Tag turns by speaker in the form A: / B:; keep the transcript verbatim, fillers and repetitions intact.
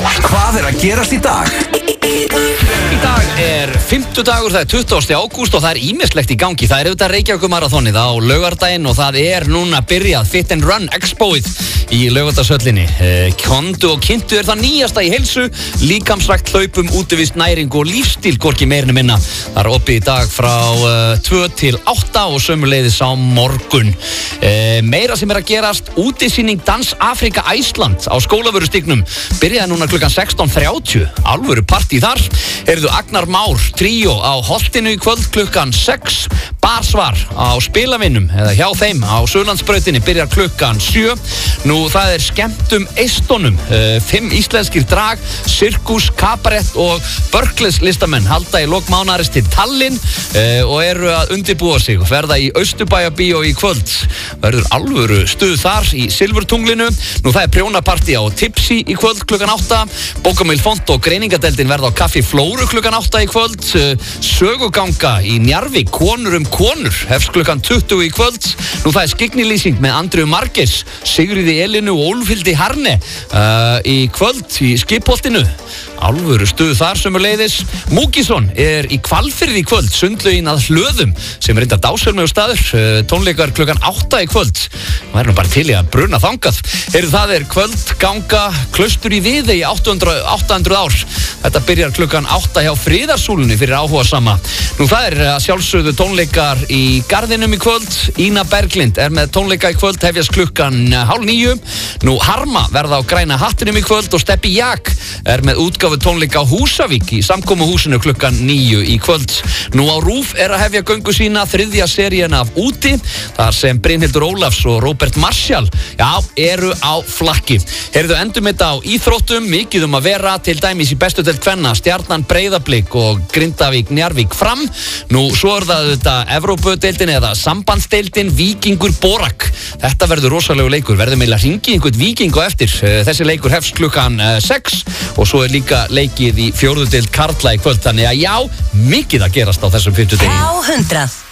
A: Hvað er að gerast í dag?
B: Í dag er fimmtudagur, það er tuttugasta ágúst og það er ýmislegt í gangi. Það er auðvitað Reykjavíkurmaraþonið á laugardaginn og það er núna byrjað Fit and Run Expoið í Laugardalshöllinni. Eh, Kondu og kynntu er það nýjasta í heilsu, líkamsrækt, hlaupum, útivist, næringu og lífstíl, hvorki meirinu minna. Það er opið í dag frá uh, tvö til átta og sömuleiðis á morgun. Eh, meira sem er að gerast, útisýning Dans Afrika Æsland á Skólavörðustígnum byrjaði núna klukkan sextán þrjátíu, alvöru partí þar. Heyrðu Agnar Már tríó á Holtinu í kvöld klukkan sex, Barsvar á Spilavinnum eða hjá þeim á Suðurlandsbrautinni byrjar klukkan sjö. Nú það er skemmtum eistónum, uh, fimm íslenskir drag, sirkus, kabarett og Börkles listamenn halda í lok mánaðarins til Tallinn uh, og eru að undirbúa sig og ferða í Austurbæjarbíó í kvöld. Verður alvöru stuð þar í Silfurtunglinu. Nú það er prjónapartí á Tipsy í kvöld klukkan átta, Bókamil Font og greiningadeildin verða á Kaffi Flóru klukkan átta í kvöld, uh, söguganga í Njarðvík, konur um konur, hefst klukkan tuttugu í kvöld. Nú það er skyggnilýsing með Andreu Marges, Sigríði Elinu og Úlfhildi Harne uh, í kvöld í Skipholtinu. Alvöru stuð þar sömuleiðis. Múkisson er í Hvalfirði í kvöld, sundlaugin að Hlöðum sem er reynda dáselmegu staður, uh, tónleikar klukkan átta í kvöld. Það er nú bara til í að bruna þangað. Heyrðu, það er kvöld ganga Klaustur í Viðey í átta hundruð ár. Þetta byrjar klukkan átta hjá Friðarsúlunni fyrir áhugasama. Nú það er að sjálfsögðu tónleikar í Garðinum í kvöld. Ína Berglind er með tónleika í kvöld, hefjast klukkan hálf níu. Nú Harma verða á Græna hattinum í kvöld og Steppi Jak er með útgáfu tónleika á Húsavík í samkomuhúsinu klukkan níu í kvöld. Nú á RÚV er að hefja göngu sína þriðja serían af Úti, þar sem Brynhildur Ólafs og Róbert Marshall já, eru á flakki. Heyrðu, endum þetta á íþróttum, mikið um að vera, til dæmis í bestu deild kvenna, Stjarnan Breiðablik og Grindavík Njarðvík Fram. Nú svo er það þetta Evrópudeildin eða sambandsdeildin Víkingur Borak. Þetta verður rosalegu leikur, verður meila hringi einhvern Víking á eftir. Þessi leikur hefst klukkan sex og svo er líka leikið í fjórðu deild karla í kvöld, þannig að já, mikið að gerast á þessum fimmtudegi.
C: Á hundrað